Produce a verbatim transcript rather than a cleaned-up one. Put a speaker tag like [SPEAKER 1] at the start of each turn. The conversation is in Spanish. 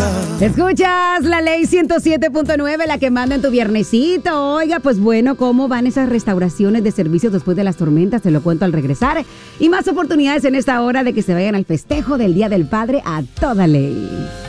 [SPEAKER 1] Escuchas la ley ciento siete punto nueve, la que manda en tu viernesito. Oiga, pues bueno, ¿cómo van esas restauraciones de servicios después de las tormentas? Te lo cuento al regresar. Y más oportunidades en esta hora de que se vayan al festejo del Día del Padre a toda ley.